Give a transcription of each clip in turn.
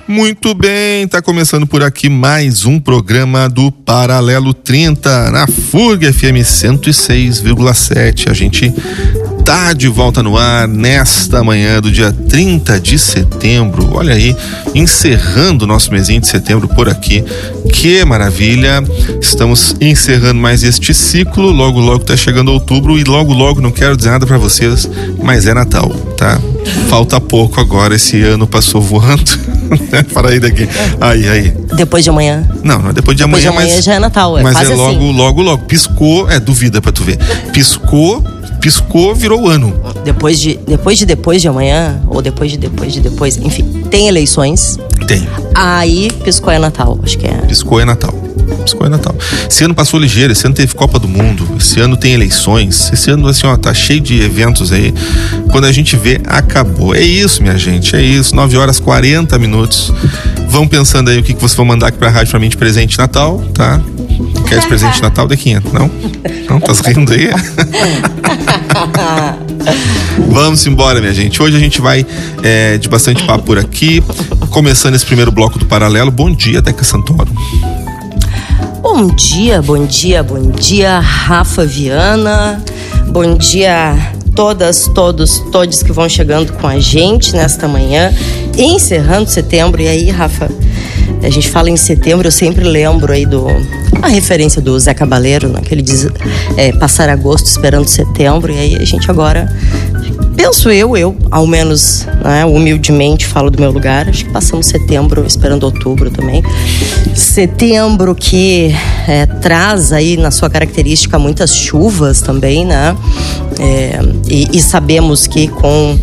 Muito bem, tá começando por aqui mais um programa do Paralelo 30 na FURG FM 106,7. A gente tá de volta no ar nesta manhã do dia 30 de setembro. Olha aí, encerrando o nosso mesinho de setembro por aqui. Que maravilha! Estamos encerrando mais este ciclo. Logo, logo tá chegando outubro e logo, logo, não quero dizer nada pra vocês, mas é Natal, tá? Falta pouco agora, esse ano passou voando. Para aí daqui. Aí. Depois de amanhã? Não é depois de amanhã. Depois de amanhã já é Natal, mas quase é logo, assim. logo. Piscou, duvida pra tu ver. Piscou, virou o ano. Depois de amanhã, ou depois, enfim, tem eleições. Tem. Aí piscou é Natal, acho que é. Piscou é Natal. Esse ano passou ligeiro, esse ano teve Copa do Mundo, esse ano tem eleições, esse ano assim, tá cheio de eventos aí. Quando a gente vê, acabou. É isso, minha gente, é isso. 9h40. Vão pensando aí o que vocês vão mandar aqui pra rádio pra mim de presente de Natal, tá? Quer de presente de Natal, Dequinha? Não? Não? Tá rindo aí? Vamos embora, minha gente. Hoje a gente vai de bastante papo por aqui. Começando esse primeiro bloco do Paralelo. Bom dia, Deca Santoro. Bom dia, Rafa Viana. Bom dia todos que vão chegando com a gente nesta manhã, encerrando setembro. E aí, Rafa, a gente fala em setembro, eu sempre lembro aí a referência do Zé Cabaleiro, né, que ele diz passar agosto esperando setembro. E aí a gente agora, penso eu ao menos, né, humildemente falo do meu lugar, acho que passamos setembro esperando outubro também. Setembro que traz aí na sua característica muitas chuvas também, né? E sabemos que com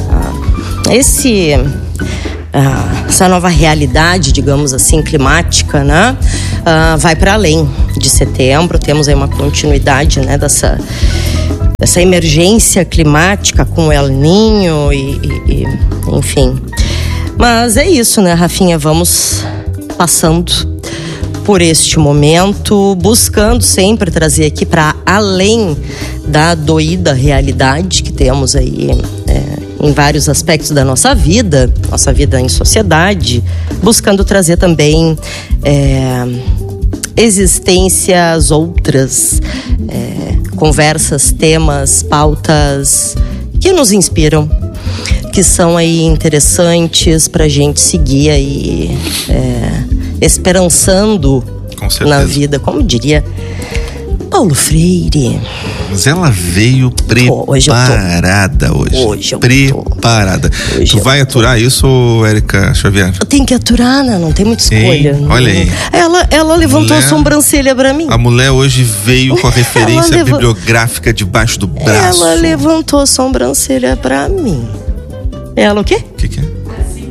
essa nova realidade, digamos assim, climática, né? Vai para além de setembro. Temos aí uma continuidade, né, dessa emergência climática com o El Niño e enfim. Mas é isso, né, Rafinha? Vamos passando por este momento, buscando sempre trazer aqui para além da doída realidade que temos aí em vários aspectos da nossa vida em sociedade, buscando trazer também existências outras, conversas, temas, pautas que nos inspiram, que são aí interessantes pra gente seguir aí esperançando na vida, como diria Paulo Freire. Mas ela veio preparada hoje. Preparada. Tu vai aturar isso, Érica Xavier? Eu tenho que aturar, né? Não tem muita escolha. Olha aí. Ela levantou a sobrancelha pra mim. A mulher hoje veio com a referência bibliográfica debaixo do braço. Ela levantou a sobrancelha pra mim. Ela o quê? O que é?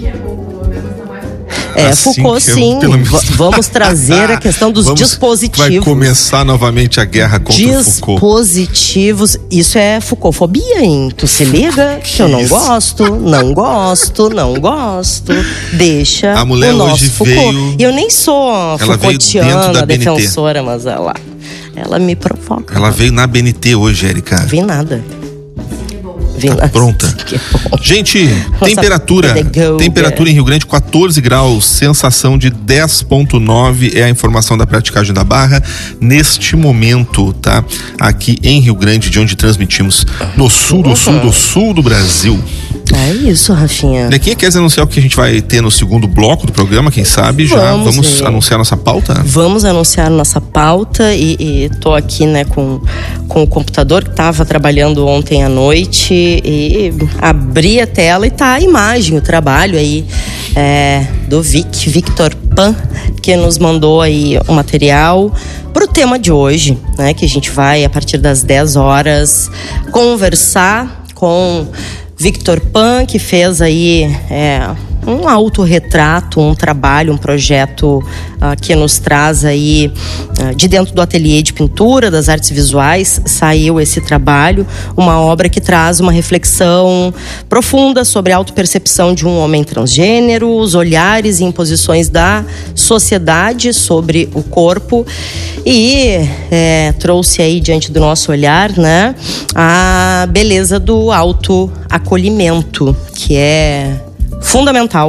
Foucault, sim. Vamos trazer a questão dos dispositivos. Vai começar novamente a guerra contra o Foucault. Dispositivos. Isso é Foucaultfobia, hein? Tu se liga? Que eu não gosto. Deixa a mulher o nosso hoje Foucault. veio... Eu nem sou Foucaultiana, defensora, mas ela me provoca. Ela veio na BNT hoje, Érica. Não vi nada. Tá pronta. Gente, temperatura em Rio Grande 14 graus, sensação de 10,9 é a informação da Praticagem da Barra neste momento, tá? Aqui em Rio Grande, de onde transmitimos no sul do Brasil. É isso, Rafinha. Quem quer anunciar o que a gente vai ter no segundo bloco do programa, quem sabe? Vamos anunciar nossa pauta? Vamos anunciar nossa pauta e tô aqui, né, com o computador que tava trabalhando ontem à noite e abri a tela e tá a imagem, o trabalho aí do Victor Pan, que nos mandou aí o material pro tema de hoje, né, que a gente vai, a partir das 10 horas, conversar com Victor Pan, que fez aí um autorretrato, um trabalho, um projeto que nos traz aí de dentro do ateliê de pintura das artes visuais, saiu esse trabalho, uma obra que traz uma reflexão profunda sobre a autopercepção de um homem transgênero, os olhares e imposições da sociedade sobre o corpo e trouxe aí diante do nosso olhar, né, a beleza do autoacolhimento, que é fundamental,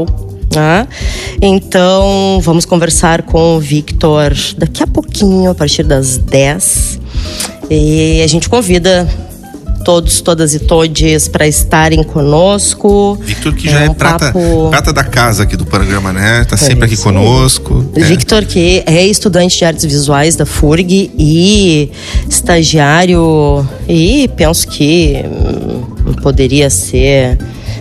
Então, vamos conversar com o Victor daqui a pouquinho, a partir das 10. E a gente convida todos, todas e todes para estarem conosco. Victor, que já é prata da casa aqui do programa, né? Tá sempre aqui conosco. Victor, que é estudante de artes visuais da FURG e estagiário, e penso que poderia ser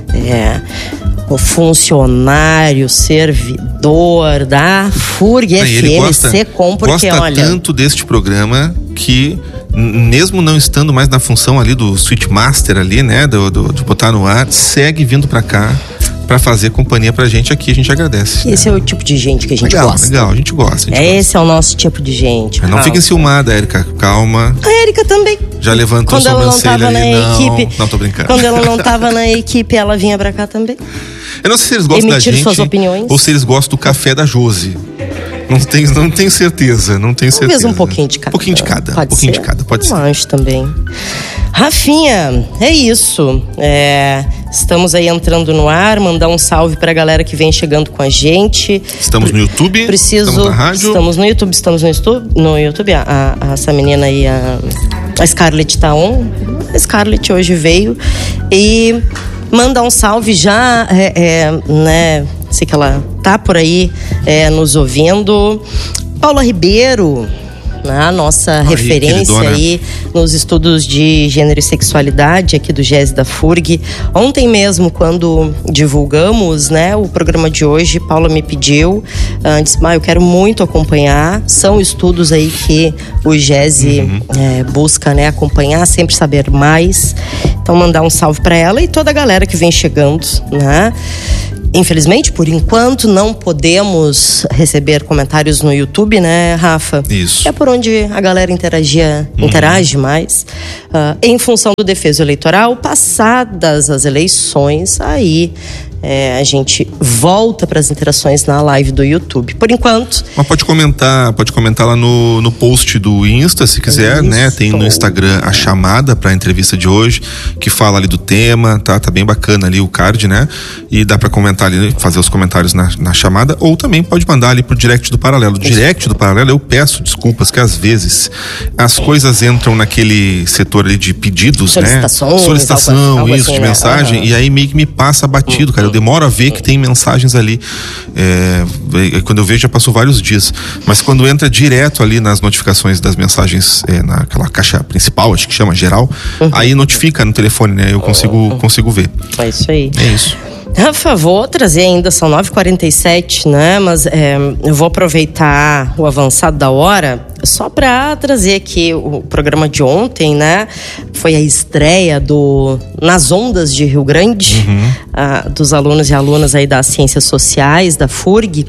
o funcionário, servidor da FURG FM Secom, porque gosta tanto deste programa que, mesmo não estando mais na função ali do Switchmaster ali, né, de botar no ar, segue vindo pra cá pra fazer companhia pra gente aqui. A gente agradece. Esse é o tipo de gente que a gente gosta. Legal, a gente gosta. Esse é o nosso tipo de gente. Não fique enciumada, Érica, calma. A Érica também. Já levantou a sobrancelha ali. Não, tô brincando. Quando ela não tava na equipe, ela vinha pra cá também. Eu não sei se eles gostam da gente suas opiniões, ou se eles gostam do café da Josi. Não tenho certeza. Talvez um pouquinho de cada. Um pouquinho de cada. Pode ser. Eu acho também. Rafinha, é isso. Estamos aí entrando no ar. Mandar um salve pra galera que vem chegando com a gente. Estamos no YouTube. Estamos na rádio. Estamos no YouTube. No YouTube. Essa menina aí, a Scarlett tá on. A Scarlett hoje veio. E mandar um salve já, né? Sei que ela tá por aí nos ouvindo. Paula Ribeiro, a nossa referência aí nos estudos de gênero e sexualidade aqui do GES da FURG. Ontem mesmo, quando divulgamos, né, o programa de hoje, Paula me pediu, disse, eu quero muito acompanhar. São estudos aí que o GES busca, né, acompanhar, sempre saber mais. Então, mandar um salve para ela e toda a galera que vem chegando, né? Infelizmente, por enquanto, não podemos receber comentários no YouTube, né, Rafa? Isso. É por onde a galera interage mais. Em função do defeso eleitoral, passadas as eleições, aí a gente volta para as interações na live do YouTube. Por enquanto... Mas pode comentar lá no post do Insta, se quiser, né? Tem no Instagram a chamada para a entrevista de hoje, que fala ali do tema, tá bem bacana ali o card, né? E dá para comentar ali, fazer os comentários na chamada, ou também pode mandar ali pro direct do Paralelo. Direct do Paralelo, eu peço desculpas que às vezes as coisas entram naquele setor ali de pedidos, né? Solicitação, algo isso, assim, de mensagem, e aí meio que me passa batido, cara. Eu demoro a ver que tem mensagens ali. Quando eu vejo, já passou vários dias. Mas quando entra direto ali nas notificações das mensagens, naquela caixa principal, acho que chama geral, aí notifica no telefone, né? Eu consigo ver. É isso aí. É isso. Rafa, vou trazer ainda, são 9h47, né? Mas eu vou aproveitar o avançado da hora só para trazer aqui o programa de ontem, né? Foi a estreia Nas Ondas de Rio Grande, dos alunos e alunas aí das Ciências Sociais, da FURG.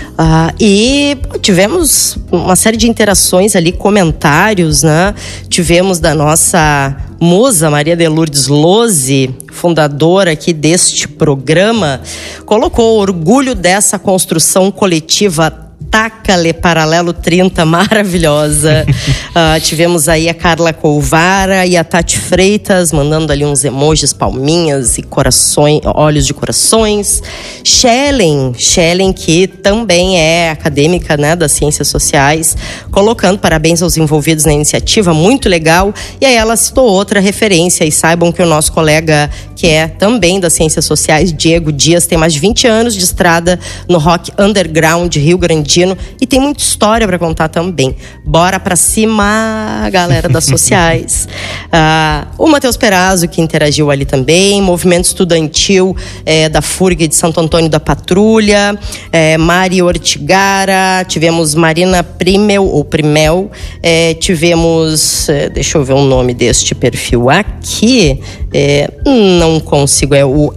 E tivemos uma série de interações ali, comentários, né? Tivemos da nossa musa, Maria de Lourdes Lose, fundadora aqui deste programa, colocou orgulho dessa construção coletiva Tácale Paralelo 30, maravilhosa. Tivemos aí a Carla Colvara e a Tati Freitas mandando ali uns emojis, palminhas e corações, olhos de corações. Shellen, que também é acadêmica, né, das Ciências Sociais, colocando parabéns aos envolvidos na iniciativa, muito legal. E aí ela citou outra referência, e saibam que o nosso colega, que é também das Ciências Sociais, Diego Dias, tem mais de 20 anos de estrada no rock underground Rio Grandino e tem muita história para contar também. Bora pra cima, galera das sociais. O Matheus Perazzo, que interagiu ali também, movimento estudantil da FURG de Santo Antônio da Patrulha, Mari Ortigara, tivemos Marina Primel, tivemos, deixa eu ver o nome deste perfil aqui, não consigo, é o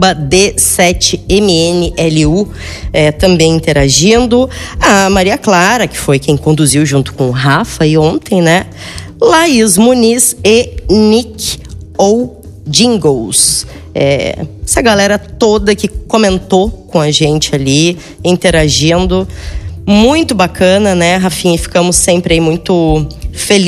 @D7MNLU, também interagindo. A Maria Clara, que foi quem conduziu junto com o Rafa e ontem, né? Laís Muniz e Nick ou Jingles. Essa galera toda que comentou com a gente ali, interagindo. Muito bacana, né, Rafinha? E ficamos sempre aí muito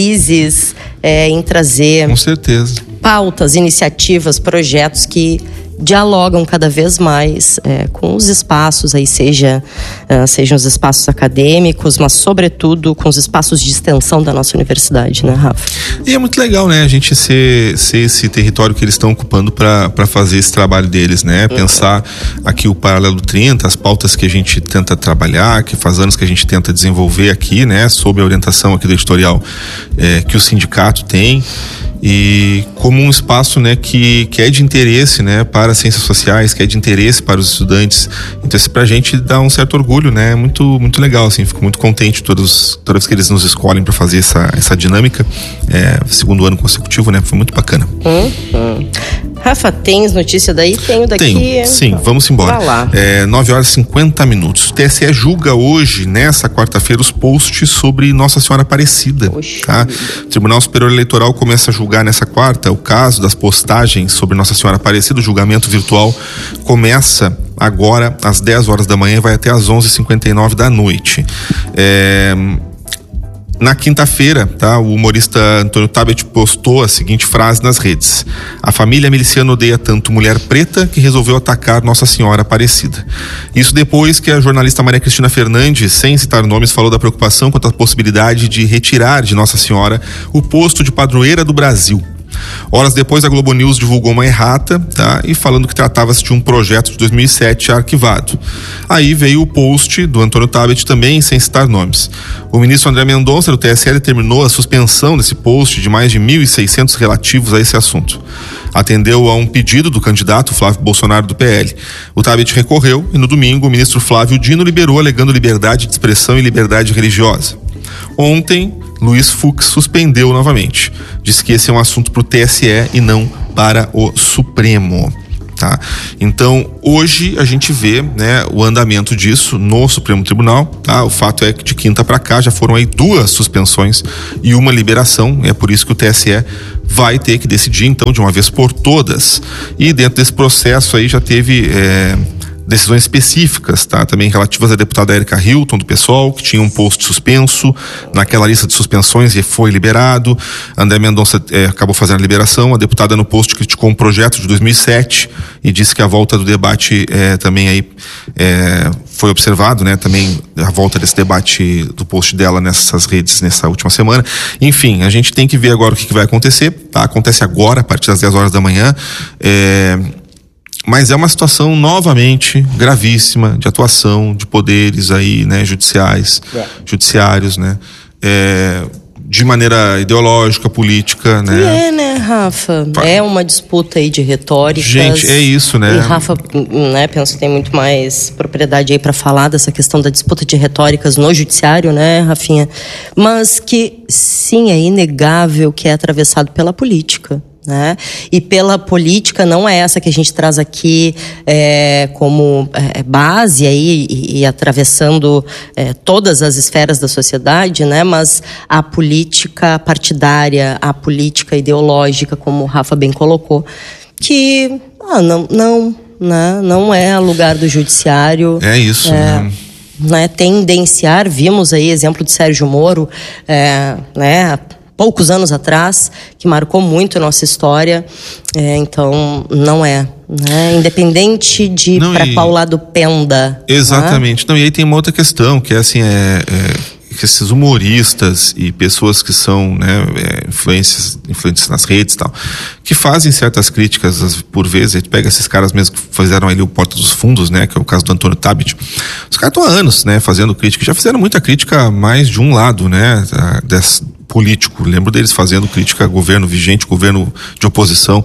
felizes em trazer... Com certeza. Pautas, iniciativas, projetos que dialogam cada vez mais com os espaços aí, sejam os espaços acadêmicos, mas sobretudo com os espaços de extensão da nossa universidade, né, Rafa? E é muito legal, né, a gente ser esse território que eles estão ocupando para fazer esse trabalho deles, né? Pensar aqui o Paralelo 30, as pautas que a gente tenta trabalhar, que faz anos que a gente tenta desenvolver aqui, né, sob a orientação aqui do editorial que o sindicato tem, e como um espaço, né, que é de interesse, né, para as ciências sociais, que é de interesse para os estudantes. Então isso pra gente dá um certo orgulho, né, muito legal, assim, fico muito contente toda vez que eles nos escolhem para fazer essa dinâmica, segundo ano consecutivo, né, foi muito bacana. Rafa, tens notícia daí? Tenho daqui. Tenho, sim, vamos embora. Vai lá. 9h50. O TSE julga hoje, nessa quarta-feira, os posts sobre Nossa Senhora Aparecida. Tá? O Tribunal Superior Eleitoral começa a julgar nessa quarta o caso das postagens sobre Nossa Senhora Aparecida. O julgamento virtual começa agora às 10 horas da manhã e vai até às 11h59 da noite. Na quinta-feira, tá, o humorista Antônio Tabet postou a seguinte frase nas redes: a família miliciana odeia tanto mulher preta que resolveu atacar Nossa Senhora Aparecida. Isso depois que a jornalista Maria Cristina Fernandes, sem citar nomes, falou da preocupação quanto à possibilidade de retirar de Nossa Senhora o posto de padroeira do Brasil. Horas depois, a Globo News divulgou uma errata, tá? E falando que tratava-se de um projeto de 2007 arquivado. Aí veio o post do Antônio Tabet também, sem citar nomes. O ministro André Mendonça, do TSE, determinou a suspensão desse post de mais de 1.600 relativos a esse assunto. Atendeu a um pedido do candidato Flávio Bolsonaro, do PL. O Tabet recorreu e no domingo o ministro Flávio Dino liberou, alegando liberdade de expressão e liberdade religiosa. Ontem, Luiz Fux suspendeu novamente. Disse que esse é um assunto para o TSE e não para o Supremo. Tá? Então, hoje a gente vê, né, o andamento disso no Supremo Tribunal. Tá? O fato é que de quinta para cá já foram aí 2 suspensões e uma liberação. É por isso que o TSE vai ter que decidir, então, de uma vez por todas. E dentro desse processo aí já teve decisões específicas, tá? Também relativas à deputada Érica Hilton, do PSOL, que tinha um post suspenso naquela lista de suspensões e foi liberado. André Mendonça acabou fazendo a liberação. A deputada no post criticou um projeto de 2007 e disse que a volta do debate também aí foi observado, né? Também a volta desse debate do post dela nessas redes nessa última semana. Enfim, a gente tem que ver agora o que vai acontecer, tá? Acontece agora, a partir das 10 horas da manhã. Mas é uma situação novamente gravíssima de atuação de poderes aí, né, judiciários, né, de maneira ideológica, política, né? Né, Rafa? É uma disputa aí de retóricas. Gente, é isso, né? E Rafa, né, penso que tem muito mais propriedade aí para falar dessa questão da disputa de retóricas no judiciário, né, Rafinha? Mas que, sim, é inegável que é atravessado pela política. Né? E pela política não é essa que a gente traz aqui como base aí, e atravessando todas as esferas da sociedade, né? Mas a política partidária, a política ideológica, como o Rafa bem colocou, que não é lugar do judiciário. É isso, né? Tendenciar, vimos aí exemplo de Sérgio Moro, né? Poucos anos atrás, que marcou muito a nossa história, então não é, né? Independente de para qual lado penda. Exatamente. Né? Não, e aí tem uma outra questão, que é assim, que esses humoristas e pessoas que são, né, influentes nas redes e tal, que fazem certas críticas, por vezes, a gente pega esses caras mesmo que fizeram ali o Porta dos Fundos, né, que é o caso do Antônio Tabet. Os caras estão há anos, né, fazendo crítica, já fizeram muita crítica a mais de um lado, né, político. Lembro deles fazendo crítica a governo vigente, governo de oposição.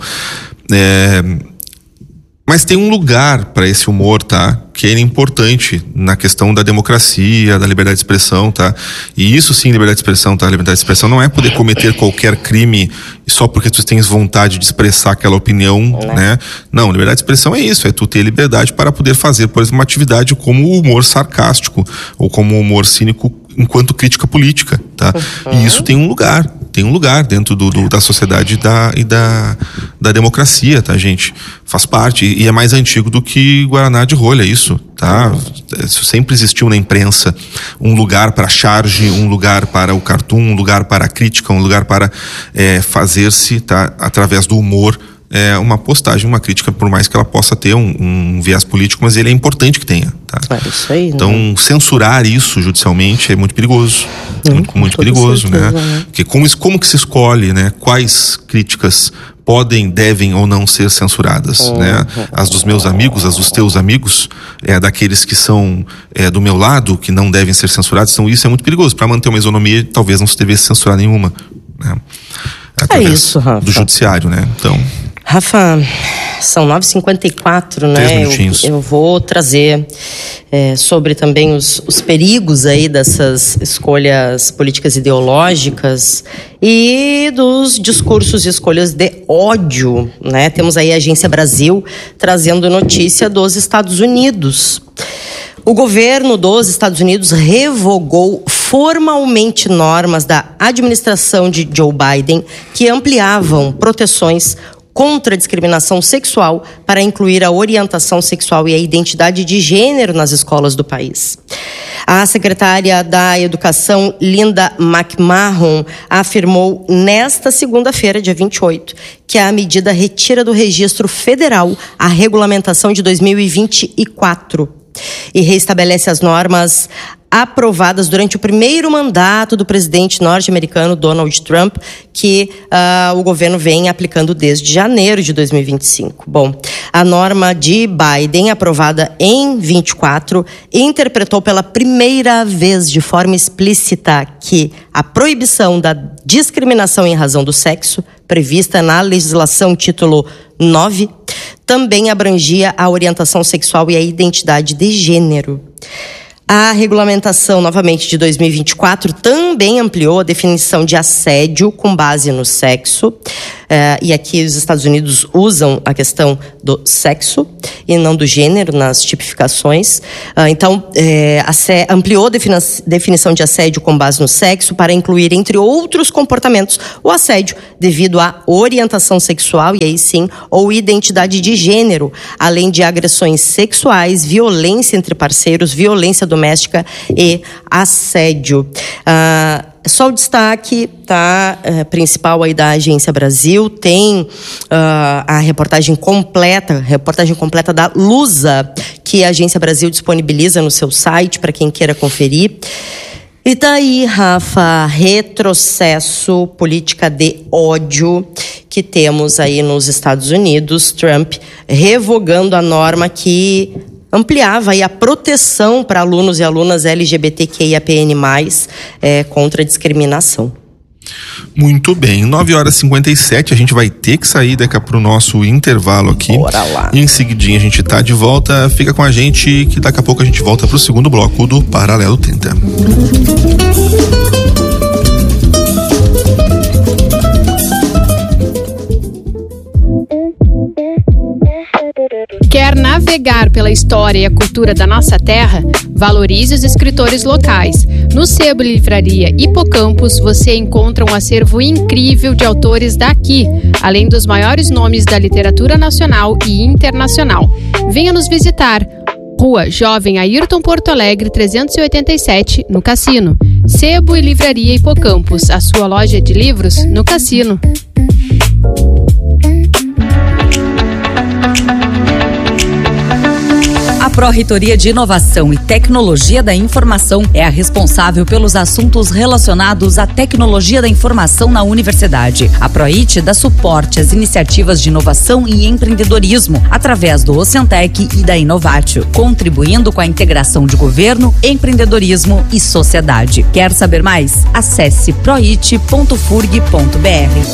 Mas tem um lugar para esse humor, tá? Que é importante na questão da democracia, da liberdade de expressão, tá? E isso sim, liberdade de expressão, tá? Liberdade de expressão não é poder cometer qualquer crime só porque tu tens vontade de expressar aquela opinião, né? Não, liberdade de expressão é isso, é tu ter liberdade para poder fazer, por exemplo, uma atividade como o humor sarcástico ou como o humor cínico enquanto crítica política, tá? E isso tem um lugar dentro da sociedade e da democracia, tá, gente? Faz parte, e é mais antigo do que Guaraná de rolha, isso, tá? Isso sempre existiu na imprensa, um lugar para charge, um lugar para o cartoon, um lugar para a crítica, um lugar para fazer-se, tá, através do humor, uma postagem, uma crítica, por mais que ela possa ter um viés político, mas ele é importante que tenha, tá? É isso aí, então, né? Censurar isso judicialmente é muito perigoso. Muito perigoso, certeza, né? Porque como que se escolhe, né? Quais críticas podem, devem ou não ser censuradas, né? As dos meus amigos, as dos teus amigos, daqueles que são do meu lado, que não devem ser censurados. Então isso é muito perigoso. Para manter uma isonomia, talvez não se devesse censurar nenhuma, né? Através isso, Rafa. do judiciário, né? Então... Rafa, são 9h54, né? 3 minutinhos. Eu vou trazer sobre também os perigos aí dessas escolhas políticas ideológicas e dos discursos e escolhas de ódio, né? Temos aí a Agência Brasil trazendo notícia dos Estados Unidos. O governo dos Estados Unidos revogou formalmente normas da administração de Joe Biden que ampliavam proteções contra a discriminação sexual para incluir a orientação sexual e a identidade de gênero nas escolas do país. A secretária da Educação, Linda McMahon, afirmou nesta segunda-feira, dia 28, que a medida retira do registro federal a regulamentação de 2024 e reestabelece as normas aprovadas durante o primeiro mandato do presidente norte-americano Donald Trump, que o governo vem aplicando desde janeiro de 2025. Bom, a norma de Biden, aprovada em 24, interpretou pela primeira vez de forma explícita que a proibição da discriminação em razão do sexo, prevista na legislação título 9, também abrangia a orientação sexual e a identidade de gênero. A regulamentação, novamente, de 2024 também ampliou a definição de assédio com base no sexo. E aqui os Estados Unidos usam a questão do sexo e não do gênero nas tipificações. Então, ampliou a definição de assédio com base no sexo para incluir, entre outros comportamentos, o assédio devido à orientação sexual, e aí sim, ou identidade de gênero, além de agressões sexuais, violência entre parceiros, violência doméstica e assédio. Só o destaque principal aí da Agência Brasil, tem a reportagem completa da Lusa, que a Agência Brasil disponibiliza no seu site para quem queira conferir. E daí, Rafa, retrocesso, política de ódio que temos aí nos Estados Unidos, Trump revogando a norma que ampliava aí a proteção para alunos e alunas LGBTQIAPN+, contra a discriminação. Muito bem, 9h57, a gente vai ter que sair daqui pro nosso intervalo aqui. Bora lá. E em seguidinha a gente tá de volta, fica com a gente que daqui a pouco a gente volta pro segundo bloco do Paralelo 30. Quer navegar pela história e a cultura da nossa terra? Valorize os escritores locais. No Sebo e Livraria Hipocampus, você encontra um acervo incrível de autores daqui, além dos maiores nomes da literatura nacional e internacional. Venha nos visitar. Rua Jovem Ayrton Porto Alegre 387, no Cassino. Sebo e Livraria Hipocampus, a sua loja de livros no Cassino. A Pró-Reitoria de Inovação e Tecnologia da Informação é a responsável pelos assuntos relacionados à tecnologia da informação na universidade. A PROIT dá suporte às iniciativas de inovação e empreendedorismo através do Oceantec e da Inovatio, contribuindo com a integração de governo, empreendedorismo e sociedade. Quer saber mais? Acesse proit.furg.br.